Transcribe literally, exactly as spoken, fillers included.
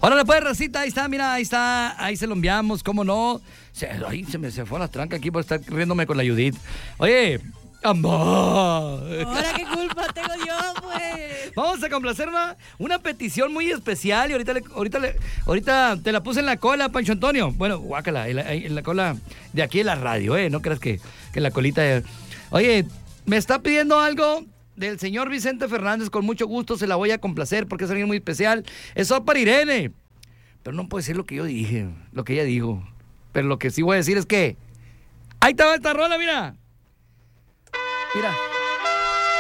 Órale pues, racita, ahí está, mira, ahí está, ahí se lo enviamos, cómo no. Se, ay, se me se fue la tranca aquí por estar riéndome con la Judith. Oye, amor. Ahora qué culpa tengo yo, pues. Vamos a complacer una, una petición muy especial y ahorita, le, ahorita, le, ahorita te la puse en la cola, Pancho Antonio. Bueno, guácala, en la, en la cola de aquí en la radio, ¿eh? No creas que, que en la colita... De... Oye, me está pidiendo algo del señor Vicente Fernández, con mucho gusto se la voy a complacer porque es alguien muy especial. Eso para Irene. Pero no puede ser lo que yo dije, lo que ella dijo. Pero lo que sí voy a decir es que... Ahí estaba esta rola, mira. Mira.